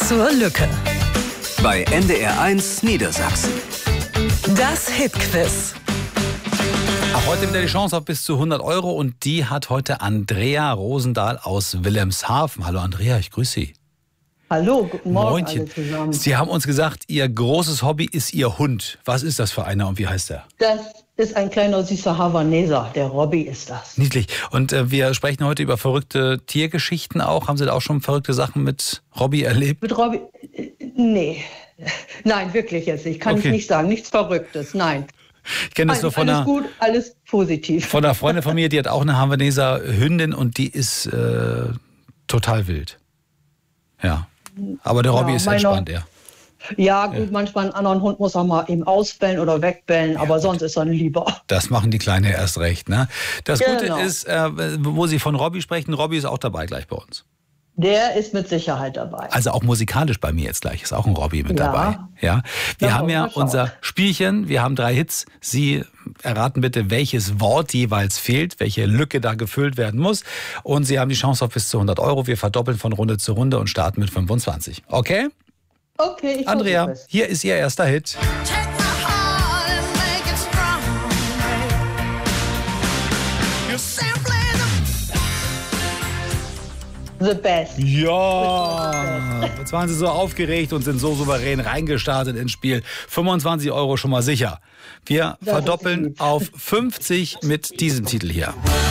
zur Lücke. Bei NDR1 Niedersachsen. Das Hitquiz. Auch heute wieder die Chance auf bis zu 100 Euro und die hat heute Andrea Rosendahl aus Wilhelmshaven. Hallo Andrea, ich grüße Sie. Hallo, guten Morgen Moinchen. alle zusammen. Sie haben uns gesagt, Ihr großes Hobby ist Ihr Hund. Was ist das für einer und wie heißt er? Das ist ein kleiner süßer Havaneser, der Robby ist das. Niedlich. Und wir sprechen heute über verrückte Tiergeschichten auch. Haben Sie da auch schon verrückte Sachen mit Robby erlebt? Mit Robby? Nee. Nein, wirklich jetzt nicht. Kann ich nicht sagen. Nichts Verrücktes, nein. Ich kenne das nur von alles gut, alles positiv. Von einer Freundin von mir, die hat auch eine Havaneser Hündin und die ist total wild. Ja. Aber der Robby ist entspannt, ja. Ja, gut, manchmal einen anderen Hund muss er mal eben ausbellen oder wegbellen, aber gut. Sonst ist er lieber. Das machen die Kleine erst recht, ne? Das Gute Genau. ist, wo Sie von Robby sprechen, Robby ist auch dabei gleich bei uns. Der ist mit Sicherheit dabei. Also auch musikalisch bei mir jetzt gleich, ist auch ein Robby mit dabei. Ja. Wir haben ja unser Spielchen, wir haben 3 Hits. Sie erraten bitte, welches Wort jeweils fehlt, welche Lücke da gefüllt werden muss. Und Sie haben die Chance auf bis zu 100 Euro. Wir verdoppeln von Runde zu Runde und starten mit 25. Okay? Okay, ich Andrea, hier ist Ihr erster Hit. The Best. Ja, jetzt waren Sie so aufgeregt und sind so souverän reingestartet ins Spiel. 25 Euro schon mal sicher. Wir verdoppeln auf 50 mit diesem Titel hier.